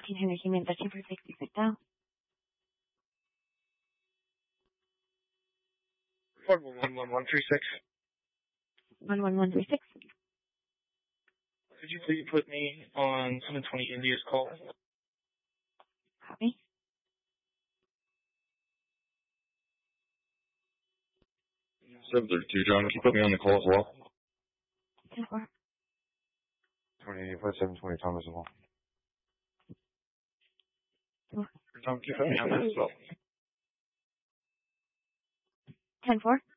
Henry Human Veteran for 66 now. Ford 11136. 11136. Could you please put me on 720 India's call? Copy. 732, John, can you put me on the call as well? 10-4. 720 Thomas as well. Tom, can you put me on that as well? 10-4.